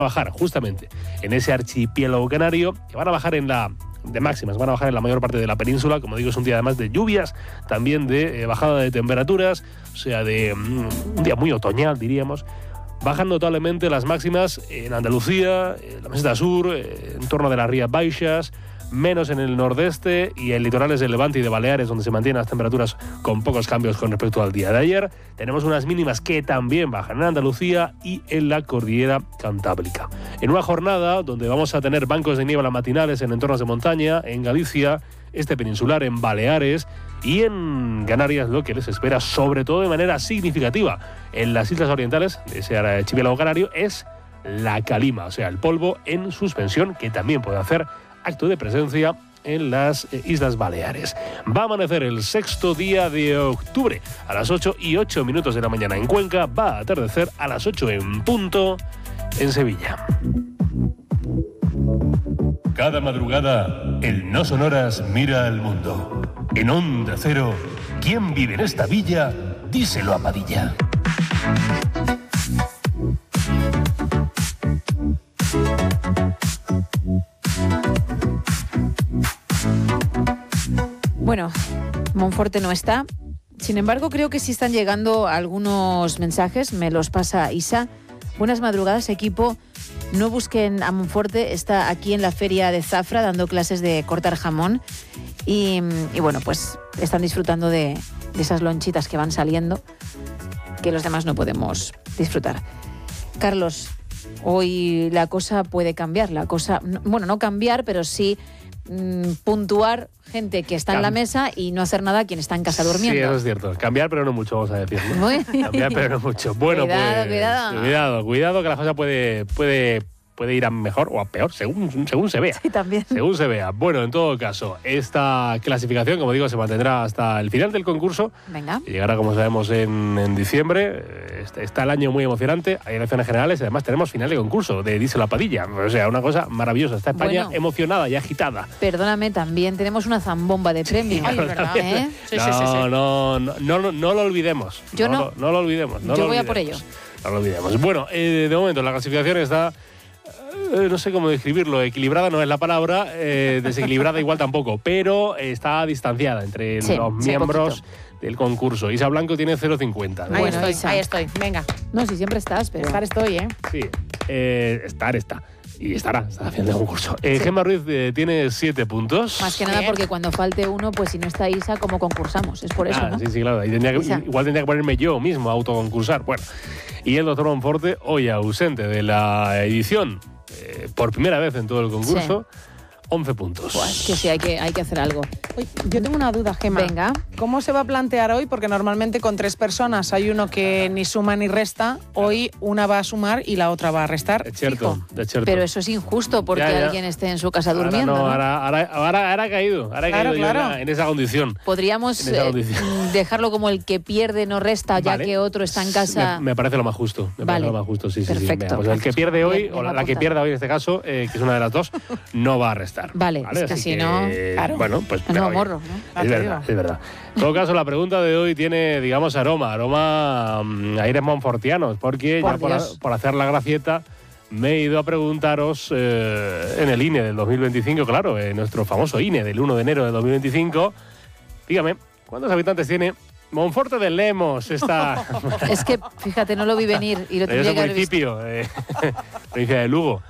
bajar justamente en ese archipiélago canario, que van a bajar de máximas, van a bajar en la mayor parte de la península. Como digo, es un día además de lluvias, también de bajada de temperaturas, o sea, de un día muy otoñal, diríamos. Bajan notablemente las máximas en Andalucía, en la meseta sur, en torno de las Rías Baixas, menos en el nordeste y en litorales de Levante y de Baleares, donde se mantienen las temperaturas con pocos cambios con respecto al día de ayer. Tenemos unas mínimas que también bajan en Andalucía y en la cordillera Cantábrica. En una jornada donde vamos a tener bancos de niebla matinales en entornos de montaña, en Galicia, este peninsular, en Baleares y en Canarias, lo que les espera, sobre todo de manera significativa en las islas orientales de ese archipiélago canario, es la calima, o sea, el polvo en suspensión, que también puede hacer acto de presencia en las Islas Baleares. Va a amanecer el 6º día de octubre a las 8:08 de la mañana en Cuenca. Va a atardecer a las 8 en punto en Sevilla. Cada madrugada, el No Sonoras mira al mundo. En Onda Cero, ¿quién vive en esta villa? Díselo a Padilla. Bueno, Monforte no está. Sin embargo, creo que sí están llegando algunos mensajes. Me los pasa Isa. Buenas madrugadas, equipo. No busquen a Monforte. Está aquí en la feria de Zafra dando clases de cortar jamón. Y bueno, pues están disfrutando de esas lonchitas que van saliendo, que los demás no podemos disfrutar. Carlos, hoy la cosa puede cambiar. La cosa, bueno, no cambiar, pero sí puntuar gente que está en la mesa y no hacer nada quien está en casa durmiendo. Sí, eso es cierto. Cambiar, pero no mucho, vamos a decir, ¿no? Cambiar, pero no mucho. Bueno, cuidado, que la cosa puede ir a mejor o a peor, según se vea. Sí, también. Según se vea. Bueno, en todo caso, esta clasificación, como digo, se mantendrá hasta el final del concurso. Venga. Que llegará, como sabemos, en diciembre. Está el año muy emocionante. Hay elecciones generales y además tenemos final de concurso de Díselo a Padilla. O sea, una cosa maravillosa. Está España emocionada y agitada. Perdóname, también tenemos una zambomba de premio. Ay, ¿verdad? ¿Eh? No lo olvidemos. No lo olvidemos. Yo voy a por ello. No lo olvidemos. Bueno, de momento la clasificación está... no sé cómo describirlo, equilibrada no es la palabra, desequilibrada igual tampoco, pero está distanciada entre los miembros del concurso. Isa Blanco tiene 0,50. ¿no? Ahí estoy, venga. No, si siempre estás, pero... Estar estoy, ¿eh? Sí, está. Y estará al final del concurso. Gemma Ruiz tiene 7 puntos. Más que nada porque cuando falte uno, pues si no está Isa, ¿cómo concursamos? Es por eso, ¿no? Sí, claro. Igual tendría que ponerme yo mismo a autoconcursar. Bueno, y el doctor Monforte, hoy ausente de la edición, por primera vez en todo el concurso, 11 puntos. Pues que sí, hay que hacer algo. Oye, yo tengo una duda, Gemma. Venga. ¿Cómo se va a plantear hoy? Porque normalmente con 3 personas hay uno que ni suma ni resta. Hoy una va a sumar y la otra va a restar. Es cierto. Pero eso es in-justo porque alguien esté en su casa durmiendo. Ahora ha caído. Claro. En esa condición. Podríamos dejarlo como el que pierde no resta, ya que otro está en casa. Me parece lo más justo. Sí. Perfecto. Pues el que pierde hoy, o la que pierda hoy en este caso, que es una de las dos, no va a restar. Vale, es que si no... Claro. Bueno, pues... No, morro, ¿no? Es verdad. En todo caso, la pregunta de hoy tiene, digamos, aroma aires monfortianos, porque por hacer la gracieta me he ido a preguntaros en el INE del 2025, claro, nuestro famoso INE del 1 de enero de 2025, dígame, ¿cuántos habitantes tiene Monforte de Lemos? Es que, fíjate, no lo vi venir y lo tendría que haber visto. Provincia de Lugo.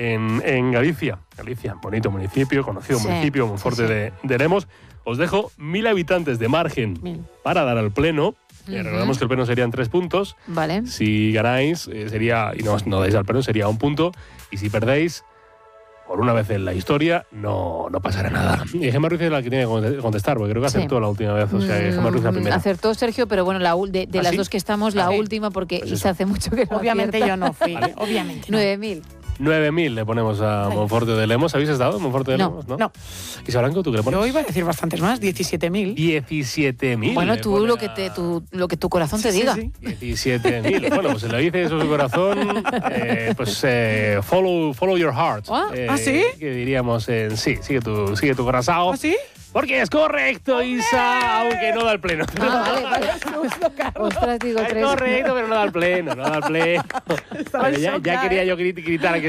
En Galicia, bonito municipio, conocido municipio, Monforte de Lemos. Os dejo 1.000 habitantes de margen para dar al pleno. Recordemos que el pleno serían 3 puntos. Vale. Si ganáis, sería, y no dais al pleno, sería 1 punto. Y si perdéis, por una vez en la historia, no pasará nada. Y Gemma Ruiz es la que tiene que contestar, porque creo que acertó la última vez. O sea, Gemma Ruiz la primera. Acertó Sergio, pero bueno, de las dos que estamos, la última, porque pues Isa hace mucho que no Obviamente acierta. yo no fui, obviamente. 9.000. 9.000 le ponemos a Monforte de Lemos. ¿Habéis estado en Monforte de Lemos? No. Isa Blanco, ¿tú qué le pones? Yo iba a decir bastantes más, 17.000. 17.000. Bueno, tú lo que tu corazón te diga. Sí. 17.000. Bueno, pues si le dice eso su corazón, follow your heart. ¿Sí? Que diríamos, sí, sigue tu corazón. ¿Ah, sí? Porque es correcto, Isa, aunque no da el pleno. Vale. Ostras, digo, es correcto, pero no da el pleno. Ya quería yo gritar que